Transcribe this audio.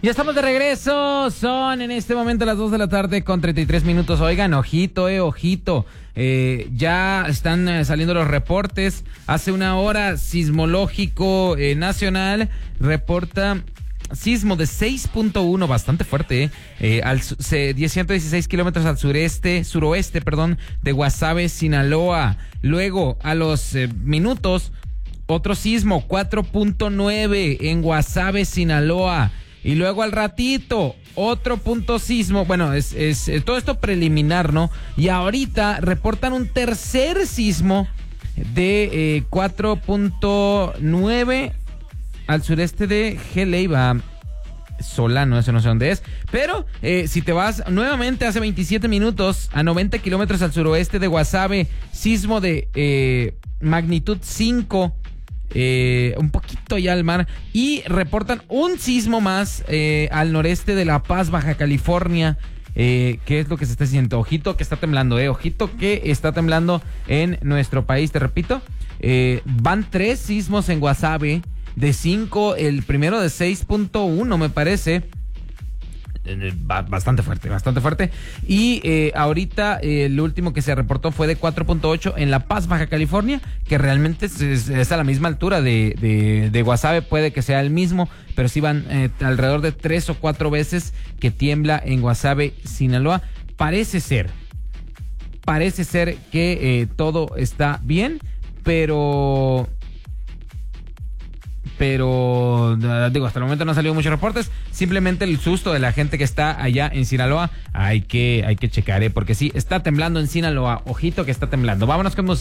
Ya estamos de regreso, son en este momento las 2 de la tarde con 33 minutos. Oigan, ojito, ojito. Ya están saliendo los reportes. Hace una hora, Sismológico Nacional reporta sismo de 6.1, bastante fuerte, 116 kilómetros al suroeste, de Guasave, Sinaloa. Luego, a los minutos, otro sismo, 4.9 en Guasave, Sinaloa. Y luego al ratito, otro punto sismo. Bueno, es todo esto preliminar, ¿no? Y ahorita reportan un tercer sismo de 4.9 al sureste de Geleiva. Solano, eso no sé dónde es. Pero si te vas nuevamente hace 27 minutos a 90 kilómetros al suroeste de Guasave, sismo de magnitud 5. Un poquito ya al mar, y reportan un sismo más al noreste de La Paz, Baja California. ¿Qué es lo que se está haciendo? Ojito que está temblando, ojito que está temblando en nuestro país. Te repito, van 3 sismos en Guasave de 5, el primero de 6.1 me parece. Bastante fuerte. Y ahorita el último que se reportó fue de 4.8 en La Paz, Baja California, que realmente es a la misma altura de Guasave. Puede que sea el mismo, pero sí van alrededor de 3 o 4 veces que tiembla en Guasave, Sinaloa. Parece ser que todo está bien, pero digo, hasta el momento no han salido muchos reportes. Simplemente el susto de la gente que está allá en Sinaloa hay que checar, porque sí, está temblando en Sinaloa. Ojito que está temblando. Vámonos con música.